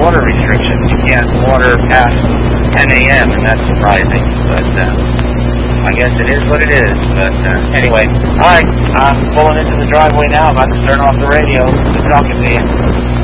water restrictions. You can't water past 10 a.m., and that's surprising. But I guess it is what it is. But anyway, all right, I'm pulling into the driveway now. I'm about to turn off the radio. Good talking to you.